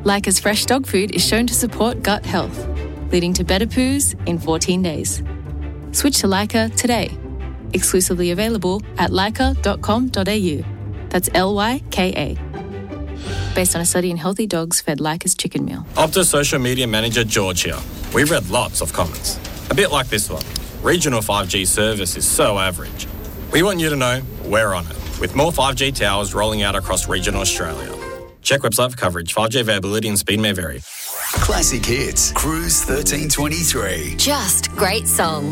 Leica's fresh dog food is shown to support gut health, leading to better poos in 14 days. Switch to Leica today. Exclusively available at leica.com.au. That's Lyka. Based on a study in healthy dogs fed Leica's chicken meal. Optus social media manager George here. We've read lots of comments. A bit like this one. Regional 5G service is so average. We want you to know we're on it, with more 5G towers rolling out across regional Australia. Check website for coverage. 5G availability and speed may vary. Classic Hits, Cruise 1323. Just great songs.